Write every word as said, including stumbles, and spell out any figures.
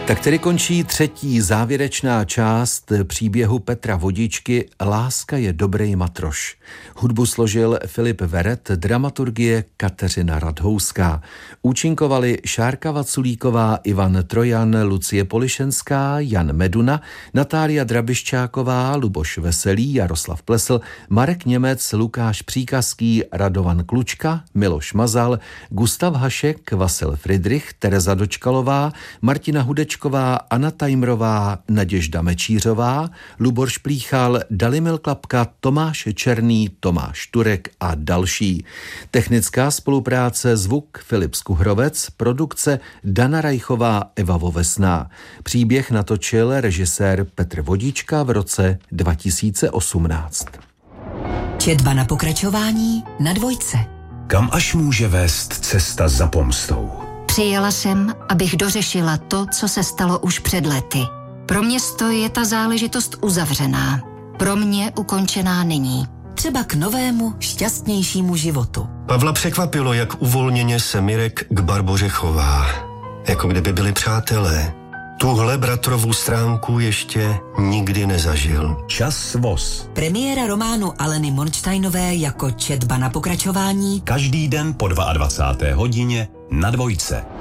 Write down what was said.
Tak tedy končí třetí závěrečná část příběhu Petra Vodičky Láska je dobrý matroš. Hudbu složil Filip Veret, dramaturgie Kateřina Radhouská. Účinkovali Šárka Vaculíková, Ivan Trojan, Lucie Polišenská, Jan Meduna, Natália Drabiščáková, Luboš Veselý, Jaroslav Plesl, Marek Němec, Lukáš Příkazký, Radovan Klučka, Miloš Mazal, Gustav Hašek, Vasil Fridrich, Tereza Dočkalová, Martina Hudečková, Anna Tajmrová, Naděžda Mečířová, Lubor Šplíchal, Dalimil Klapka, Tomáš Černý, Tomáš Turek a další. Technická spolupráce, zvuk Filip Skuhrovec, produkce Dana Rajchová, Eva Vovesná. Příběh natočil režisér Petr Vodička v roce dva tisíce osmnáct. Četba na pokračování na Dvojce. Kam až může vést cesta za pomstou? Přijela jsem, abych dořešila to, co se stalo už před lety. Pro město je ta záležitost uzavřená. Pro mě ukončená není. Třeba k novému, šťastnějšímu životu. Pavla překvapilo, jak uvolněně se Mirek k Barboře chová. Jako kdyby byli přátelé. Tuhle bratrovou stránku ještě nikdy nezažil. Čas voz. Premiéra románu Aleny Monštejnové jako Četba na pokračování. Každý den po dvacáté druhé hodině na Dvojce.